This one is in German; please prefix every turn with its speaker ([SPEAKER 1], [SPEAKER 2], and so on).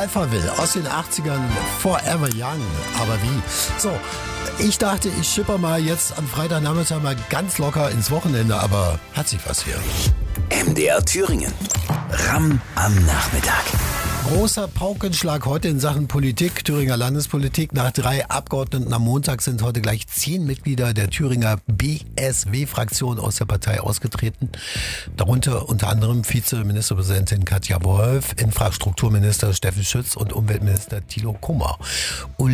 [SPEAKER 1] Alphaville aus den 80ern, Forever Young. Aber wie? So, ich dachte, ich schipper mal jetzt am Freitagnachmittag mal ganz locker ins Wochenende, aber hat sich was hier.
[SPEAKER 2] MDR Thüringen. Ramm am Nachmittag.
[SPEAKER 1] Großer Paukenschlag heute in Sachen Politik, Thüringer Landespolitik. Nach 3 Abgeordneten am Montag sind heute gleich 10 Mitglieder der Thüringer BSW-Fraktion aus der Partei ausgetreten. Darunter unter anderem Vizeministerpräsidentin Katja Wolf, Infrastrukturminister Steffen Schütz und Umweltminister Thilo Kummer.